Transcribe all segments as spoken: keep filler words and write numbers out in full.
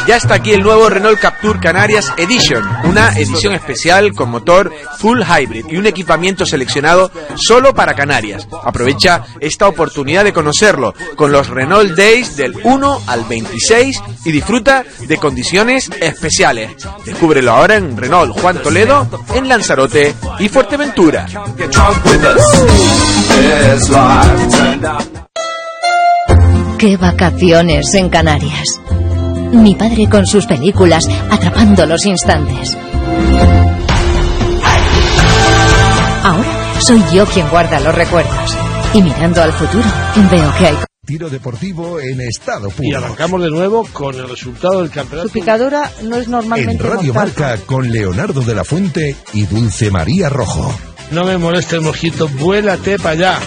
Ya está aquí el nuevo Renault Captur Canarias Edition, una edición especial con motor full hybrid y un equipamiento seleccionado solo para Canarias. Aprovecha esta oportunidad de conocerlo con los Renault Days del uno al veintiséis y disfruta de condiciones especiales. Descúbrelo ahora en Renault Juan Toledo, en Lanzarote y Fuerteventura. ¡Qué vacaciones en Canarias! Mi padre con sus películas, atrapando los instantes. Ahora soy yo quien guarda los recuerdos. Y mirando al futuro, veo que hay... Tiro deportivo en estado puro. Y arrancamos de nuevo con el resultado del campeonato. Su picadura no es normalmente en Radio mortal. Marca con Leonardo de la Fuente y Dulce María Rojo. No me moleste el mosquito, vuélate para allá.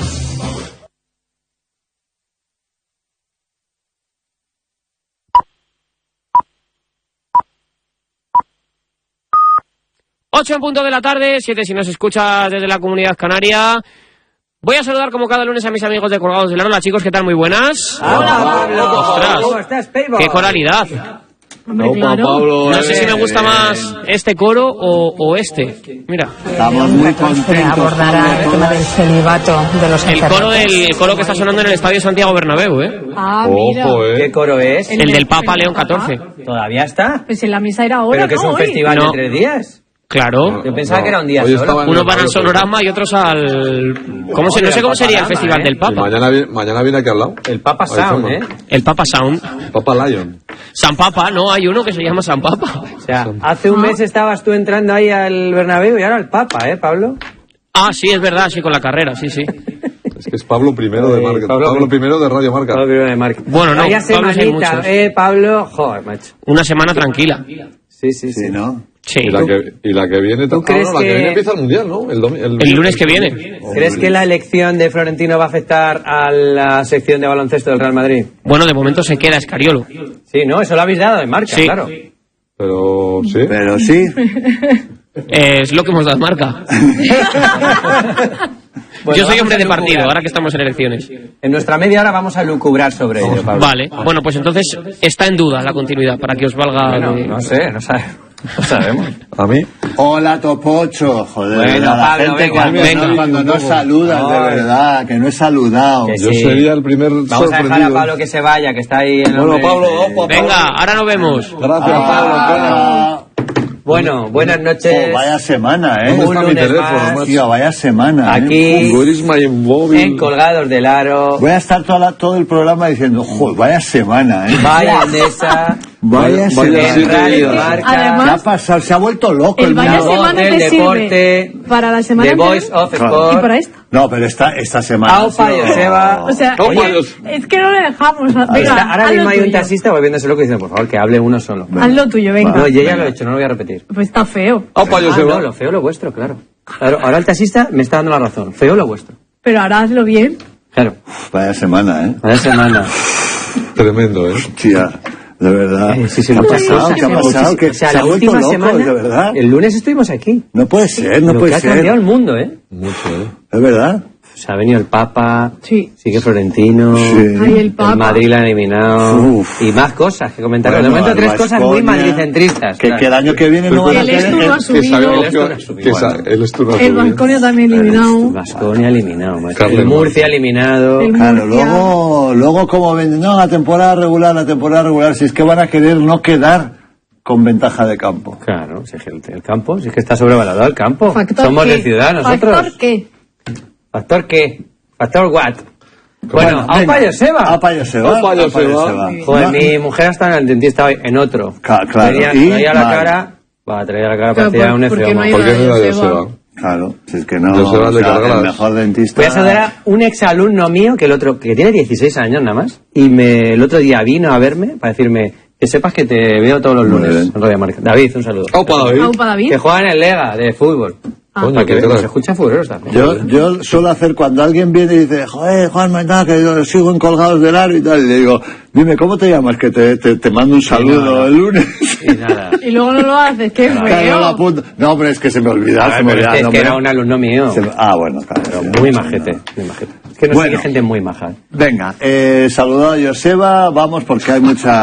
Ocho en punto de la tarde, siete si nos escucha desde la Comunidad Canaria. Voy a saludar como cada lunes a mis amigos de Colgados del Aro. Hola chicos, ¿qué tal? Muy buenas. Hola Pablo. Ostras, ¿Cómo estás, Payboy? qué coralidad. Hombre, claro. Pablo, no sé si me gusta más este coro o, o este. Mira. Estamos muy contentos. Abordará el tema del celibato de los El coro, del, el coro que está sonando en el Estadio Santiago Bernabéu, ¿eh? Ah, mira. Ojo, ¿eh? ¿Qué coro es? El, el del Papa León catorce. ¿Todavía está? Pues en la misa era ahora, ¿Pero que es ¿no? un Hoy. festival No. de tres días? Claro. Yo pensaba No. que era un día Hoy solo. estaba en Unos el van al Mario Sonorama y otros al... ¿Cómo se, no sé cómo sería el festival ¿eh? del Y Papa. mañana, vi- mañana viene aquí al lado. El Papa Ahí Sound, estamos. ¿eh? El Papa Sound. Papa Lion. San Papa, no, hay uno que se llama San Papa. O sea, hace un mes estabas tú entrando ahí al Bernabéu y ahora al Papa, ¿eh, Pablo? Ah, sí, es verdad, sí, con la carrera, sí, sí. Es que es Pablo primero de Eh, Marca. Pablo Pablo, Prim- primero de Radio Marca. Pablo primero de Marca. Bueno, no, Vaya Pablos hay semanita, muchos. eh, Pablo. Joder, macho. Una semana tranquila. Sí, sí, sí. ¿no? Sí. Y la que, y la que viene... ¿Tú ah, crees no, la que... que- viene empieza el Mundial, ¿no? El, domi- el, El lunes que viene. ¿Crees que la elección de Florentino va a afectar a la sección de baloncesto del Real Madrid? Bueno, de momento se queda Escariolo. Sí, ¿no? Eso lo habéis dado en Marca, Sí. claro. Pero sí. Pero sí. Eh, es lo que hemos dado Marca. Bueno, Yo soy vamos hombre a de partido, lucubrar. ahora que estamos en elecciones. En nuestra media hora vamos a lucubrar sobre ello, Pablo. Vale, bueno, pues entonces está en duda la continuidad, para que os valga... Bueno, de- no sé, no sabemos. No sabemos. A mí. Hola, Topocho. Joder, Bueno, a la Pablo, gente venga, cuando, venga. no, cuando no saludas, de Ay. verdad, que no he saludado. Que Yo sí. sería el primer Vamos a dejar a sorprendido. Pablo que se vaya, que está ahí en el Bueno, hombre. Pablo, ojo, Venga, ahora nos vemos. Gracias, Pablo. Ah, Bueno, buenas noches. oh, vaya semana, ¿eh? ¿Dónde Un está mi lunes teléfono, más. macho? Tío, vaya semana, ¿eh? Aquí, Where is my mobile? en Colgados del Aro. Voy a estar toda la- todo el programa diciendo, joder, vaya semana, ¿eh? Vaya Endesa. Vaya Vaya semana. siete En Radio días. Marca. ¿Qué ha pasado? Se ha vuelto loco el, El vaya mundo. La voz semana del te sirve deporte. para la semana The Voice anterior of Claro. y Sport. para esta. No, pero esta, esta semana... Aupa ha sido- Joseba. O sea, Opa, oye, Dios. es que no le dejamos. Venga, Está- ahora haz mismo lo hay un tuyo. taxista volviéndose loco y diciendo, por favor, que hable uno solo. Haz lo tuyo, venga. No, yo ya lo he hecho, no lo voy a repetir. Pues está feo. Opa, yo Ah, se no, va. lo feo lo vuestro, claro. Claro, ahora el taxista me está dando la razón. Feo lo vuestro. Pero ahora hazlo bien. Claro. Vaya semana, ¿eh? Vaya semana. Tremendo, ¿eh? Tía, de verdad. Eh, sí, sí, ¿Qué ha muchas pasado? cosas. ¿Qué ha pasado? Que O sea, se la ha vuelto última loco, semana, de verdad. el lunes estuvimos aquí. No puede ser, no Lo puede que ha ser. cambiado el mundo, ¿eh? Mucho, ¿eh? Es verdad. O sea, ha venido el Papa, Sí. sigue Florentino, Sí. Ay, el Papa. Madrid la ha eliminado, Uf. y más cosas que comentar. Bueno, de momento al tres cosas muy Baskonia, madricentristas. Que, claro. que el año que viene no van a El tener... Estu no ha el- subido. Que sabemos El que, Estoril que bueno. sa- el Estoril El Baskonia también eliminado. Baskonia eliminado, macho. Carles El Murcia eliminado. El Claro, Murcia. luego, luego como ven, no, la temporada regular, la temporada regular, si es que van a querer no quedar con ventaja de campo. Claro, si es que el, el campo, si es que está sobrevalorado el campo. ¿Factor Somos qué? de ciudad nosotros. ¿Factor qué? ¿Factor qué? ¿Factor what? Bueno, venga. Aupa Joseba. Aupa Joseba. Aupa Aupa Joseba. Joseba. Joder, No, mi mujer está en el dentista hoy, en otro. Ca- claro, Traía, y traía la mal. cara, va, traía la cara, Pero parecía por- un ¿por qué no efeoma. hay ¿Por qué no Joseba? era Joseba? Claro, si es que no, Joseba o le sea, carga el las- mejor dentista... Voy a saludar a un exalumno mío, que el otro, que tiene dieciséis años nada más, y me, el otro día vino a verme para decirme que sepas que te veo todos los Muy lunes bien. en Radio Marca. David, un saludo. Opa, David. Aupa David. Que juega en el Lega de fútbol. Ah. Coño, Para que qué veas, crack. se escucha futboleros también. Yo, yo suelo hacer cuando alguien viene y dice, joder, Juanma, y tal, que yo sigo en Colgados del Aro y tal, y le digo, dime, ¿cómo te llamas? Que te, te, te mando un saludo nada. el lunes. Y nada. Y luego no lo haces, qué Claro, lo feo. apunto. No, hombre, es que se me olvida, Ah, se me pero es olvida. que, es no, que hombre. era un alumno mío. Se me- Ah, bueno, claro. Pero muy majete, muy majete. Es que no Bueno. sigue gente muy maja. Venga, eh, saludado a Joseba, vamos porque hay mucha...